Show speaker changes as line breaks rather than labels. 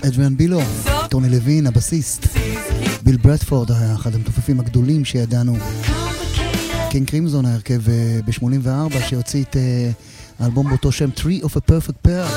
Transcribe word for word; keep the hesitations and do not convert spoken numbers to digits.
אדריאן בילו, טוני לוין, הבסיסט, ביל ברדפורד היה אחד המתופפים הגדולים שידענו, קינג קרימזון, ההרכב ב-שמונים וארבע שהוציא את האלבום באותו שם Tree of a Perfect Pair.